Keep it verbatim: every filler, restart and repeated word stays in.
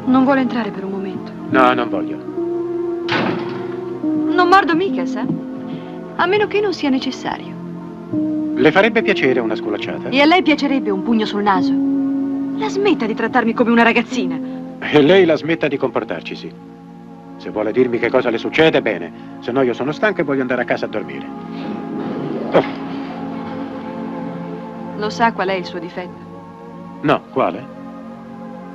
Non vuole entrare per un momento? No, non voglio. Non mordo mica, sa? A meno che non sia necessario. Le farebbe piacere una sculacciata? E a lei piacerebbe un pugno sul naso? La smetta di trattarmi come una ragazzina. E lei la smetta di comportarcisi. Se vuole dirmi che cosa le succede, bene. Se no io sono stanco e voglio andare a casa a dormire. Oh. Lo sa qual è il suo difetto? No, quale?